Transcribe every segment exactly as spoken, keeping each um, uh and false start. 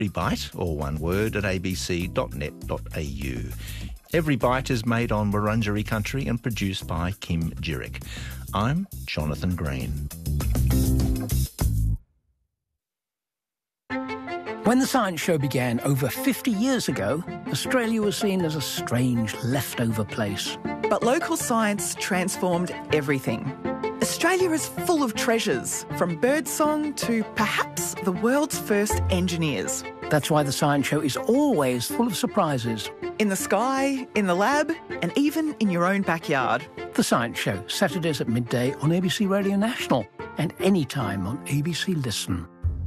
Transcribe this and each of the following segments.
Every Bite, or one word, at a b c dot net dot a u. Every Bite is made on Wurundjeri country and produced by Kim Jirick. I'm Jonathan Green. When the Science Show began over fifty years ago, Australia was seen as a strange leftover place. But local science transformed everything. Australia is full of treasures, from birdsong to perhaps the world's first engineers. That's why the Science Show is always full of surprises. In the sky, in the lab, and even in your own backyard. The Science Show, Saturdays at midday on A B C Radio National and anytime on A B C Listen.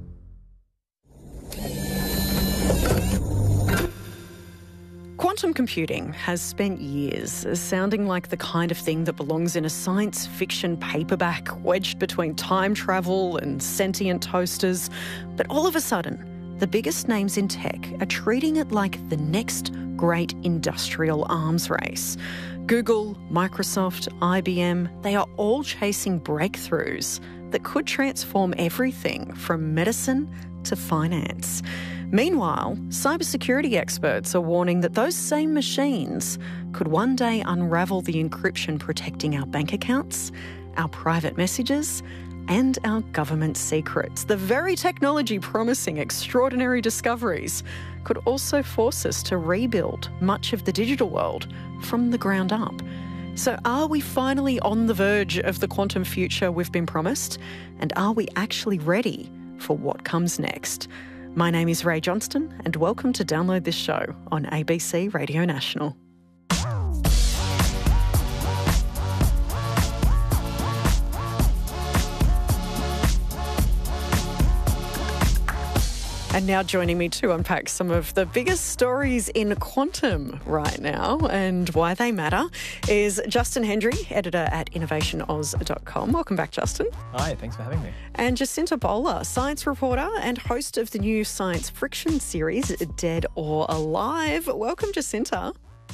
Quantum computing has spent years sounding like the kind of thing that belongs in a science fiction paperback wedged between time travel and sentient toasters. But all of a sudden, the biggest names in tech are treating it like the next great industrial arms race. Google, Microsoft, I B M, they are all chasing breakthroughs that could transform everything from medicine to finance. Meanwhile, cybersecurity experts are warning that those same machines could one day unravel the encryption protecting our bank accounts, our private messages, and our government secrets. The very technology promising extraordinary discoveries could also force us to rebuild much of the digital world from the ground up. So are we finally on the verge of the quantum future we've been promised? And are we actually ready for what comes next? My name is Ray Johnston, and welcome to Download This Show on A B C Radio National. And now joining me to unpack some of the biggest stories in quantum right now and why they matter is Justin Hendry, editor at innovation oz dot com. Welcome back, Justin. Hi, thanks for having me. And Jacinta Bowler, science reporter and host of the new science friction series, Dead or Alive. Welcome, Jacinta.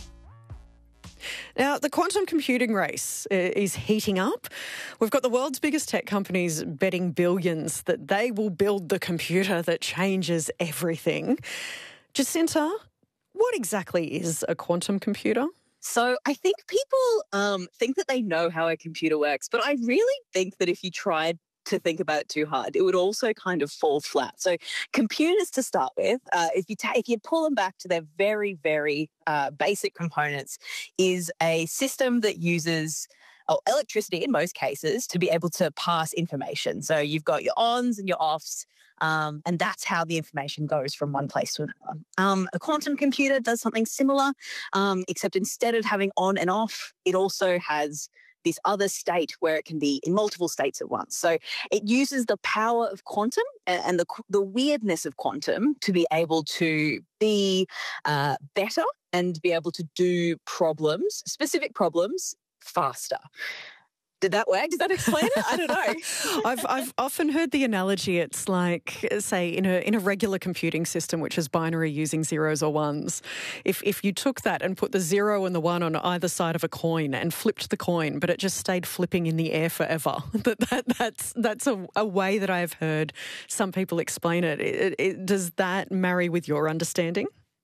Now, the quantum computing race is heating up. We've got the world's biggest tech companies betting billions that they will build the computer that changes everything. Jacinta, what exactly is a quantum computer? So I think people um, think that they know how a computer works, but I really think that if you tried to think about it too hard, it would also kind of fall flat. So computers, to start with, uh, if you ta- if you pull them back to their very, very uh, basic components, is a system that uses oh, electricity in most cases to be able to pass information. So you've got your ons and your offs, um, and that's how the information goes from one place to another. Um, a quantum computer does something similar, um, except instead of having on and off, it also has this other state where it can be in multiple states at once. So it uses the power of quantum and the the weirdness of quantum to be able to be uh, better and be able to do problems, specific problems, faster. Did that work? Did that explain it? I don't know. I've I've often heard the analogy. It's like, say, in a in a regular computing system, which is binary using zeros or ones. If if you took that and put the zero and the one on either side of a coin and flipped the coin, but it just stayed flipping in the air forever. that, that that's that's a, a way that I have heard some people explain it. It, it. Does that marry with your understanding?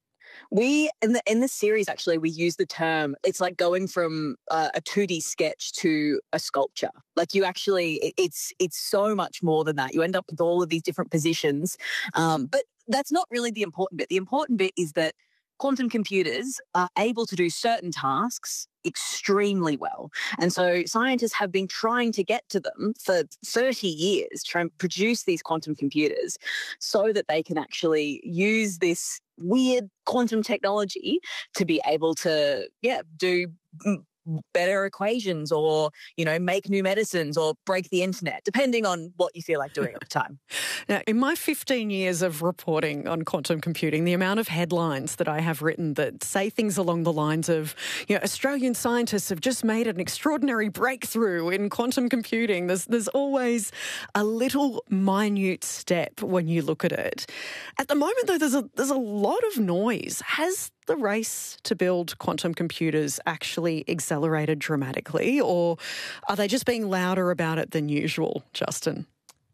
We, in the in the series, actually, we use the term, it's like going from uh, a two D sketch to a sculpture. Like you actually, it, it's it's so much more than that. You end up with all of these different positions. Um, but that's not really the important bit. The important bit is that quantum computers are able to do certain tasks extremely well. And so scientists have been trying to get to them for thirty years, trying to produce these quantum computers so that they can actually use this weird quantum technology to be able to, yeah, do better equations or, you know, make new medicines or break the internet, depending on what you feel like doing at the time. Now, in my fifteen years of reporting on quantum computing, the amount of headlines that I have written that say things along the lines of, you know, Australian scientists have just made an extraordinary breakthrough in quantum computing. There's, there's always a little minute step when you look at it. At the moment, though, there's a, there's a lot of noise. Has the race to build quantum computers actually accelerated dramatically, or are they just being louder about it than usual, Justin?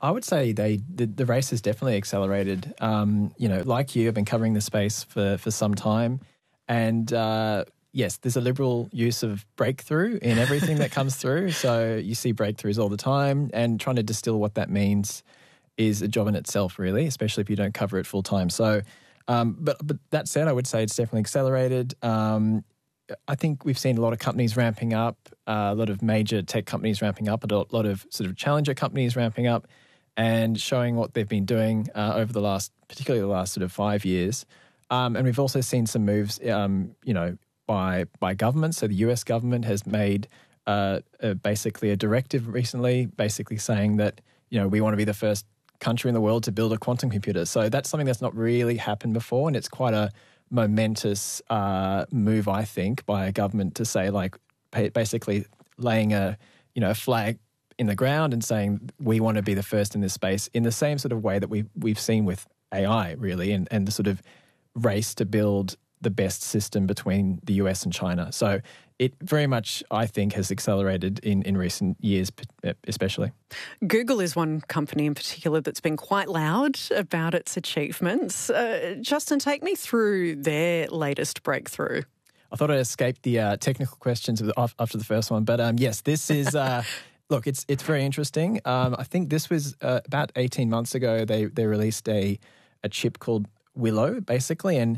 I would say they the, the race has definitely accelerated. Um, you know, like you, I've been covering the space for, for some time. And uh, yes, there's a liberal use of breakthrough in everything that comes through. So you see breakthroughs all the time, and trying to distill what that means is a job in itself, really, especially if you don't cover it full time. So, um, but but that said, I would say it's definitely accelerated. Um, I think we've seen a lot of companies ramping up, uh, a lot of major tech companies ramping up, a lot of sort of challenger companies ramping up, and showing what they've been doing uh, over the last, particularly the last sort of five years. Um, and we've also seen some moves, um, you know, by by governments. So the U S government has made uh, a, basically a directive recently, basically saying that, you know, we want to be the first country in the world to build a quantum computer. So that's something that's not really happened before, and it's quite a momentous uh, move, I think, by a government to say, like, basically laying a, you know, a flag in the ground and saying we want to be the first in this space, in the same sort of way that we we've seen with A I, really, and, and the sort of race to build the best system between the U S and China. So it very much, I think, has accelerated in, in recent years, especially. Google is one company in particular that's been quite loud about its achievements. Uh, Justin, take me through their latest breakthrough. I thought I escaped the uh, technical questions after the first one, but um, yes, this is... Uh, Look, it's it's very interesting. Um, I think this was uh, about eighteen months ago. They they released a a chip called Willow, basically, and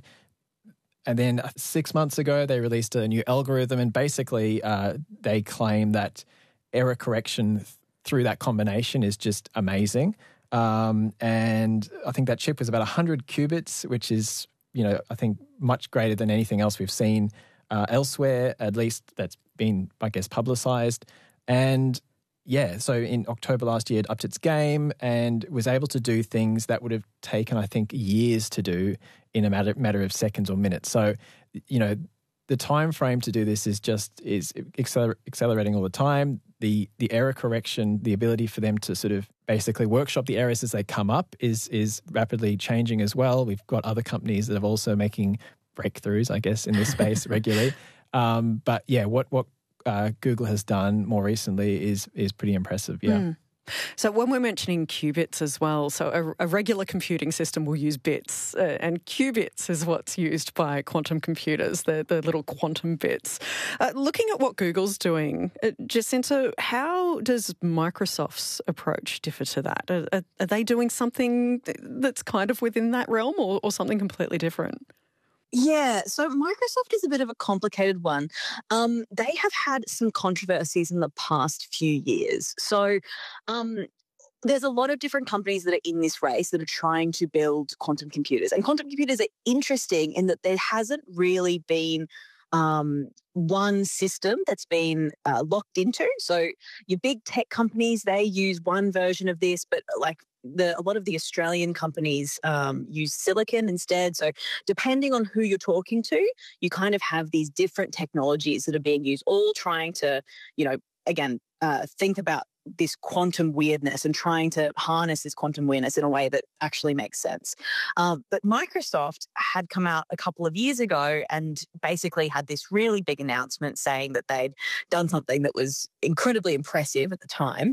and then six months ago they released a new algorithm, and basically uh, they claim that error correction th- through that combination is just amazing. Um, and I think that chip was about one hundred qubits, which is, you know, I think much greater than anything else we've seen uh, elsewhere, at least that's been, I guess, publicized. And yeah, so in October last year, it upped its game and was able to do things that would have taken, I think, years to do in a matter, matter of seconds or minutes. So, you know, the time frame to do this is just is acceler- accelerating all the time. The the error correction, the ability for them to sort of basically workshop the errors as they come up is is rapidly changing as well. We've got other companies that are also making breakthroughs, I guess, in this space regularly. Um, but yeah, what what Uh, Google has done more recently is is pretty impressive, yeah. Mm. So when we're mentioning qubits as well, so a, a regular computing system will use bits, uh, and qubits is what's used by quantum computers, the, the little quantum bits. Uh, looking at what Google's doing, uh, Jacinta, how does Microsoft's approach differ to that? Are, are, are they doing something that's kind of within that realm, or, or something completely different? Yeah, so Microsoft is a bit of a complicated one. Um, they have had some controversies in the past few years. So um, there's a lot of different companies that are in this race that are trying to build quantum computers. And quantum computers are interesting in that there hasn't really been um, one system that's been uh, locked into. So your big tech companies, they use one version of this, but like The, a lot of the Australian companies um, use silicon instead. So depending on who you're talking to, you kind of have these different technologies that are being used, all trying to, you know, again, uh, think about this quantum weirdness and trying to harness this quantum weirdness in a way that actually makes sense. Um, but Microsoft had come out a couple of years ago and basically had this really big announcement saying that they'd done something that was incredibly impressive at the time.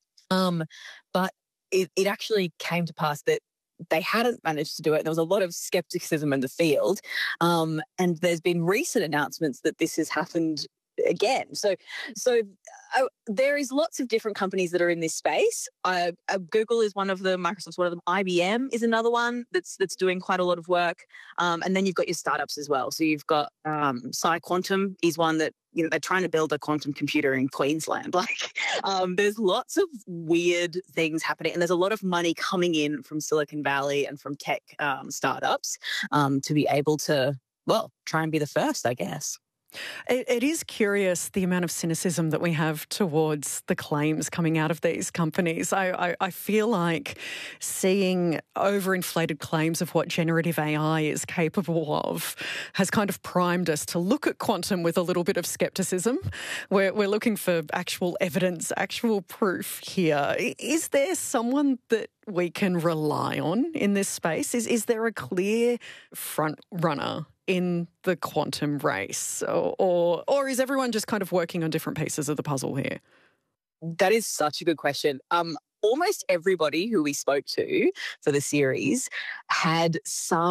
Um, but It, it actually came to pass that they hadn't managed to do it. There was a lot of skepticism in the field. Um, and there's been recent announcements that this has happened again. So so uh, there is lots of different companies that are in this space. Uh, uh, Google is one of them. Microsoft's one of them. I B M is another one that's that's doing quite a lot of work. Um, and then you've got your startups as well. So you've got um, PsiQuantum is one that, you know, they're trying to build a quantum computer in Queensland. Like, um, there's lots of weird things happening, and there's a lot of money coming in from Silicon Valley and from tech um, startups um, to be able to, well, try and be the first, I guess. It, it is curious the amount of cynicism that we have towards the claims coming out of these companies. I, I, I feel like seeing overinflated claims of what generative A I is capable of has kind of primed us to look at quantum with a little bit of skepticism. We're, we're looking for actual evidence, actual proof here. Is there someone that we can rely on in this space? Is, is there a clear front runner in the quantum race, or, or or is everyone just kind of working on different pieces of the puzzle here? That is such a good question. Um, almost everybody who we spoke to for the series had some